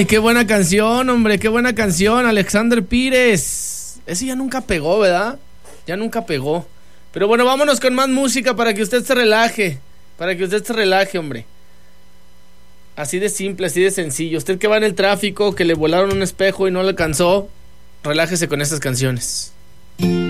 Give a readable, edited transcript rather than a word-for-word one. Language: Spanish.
Ay, qué buena canción, hombre, qué buena canción, Alexander Pires. Ese ya nunca pegó, ¿verdad? Ya nunca pegó. Pero bueno, vámonos con más música para que usted se relaje. Para que usted se relaje, hombre. Así de simple, así de sencillo. Usted que va en el tráfico, que le volaron un espejo y no le alcanzó, relájese con estas canciones.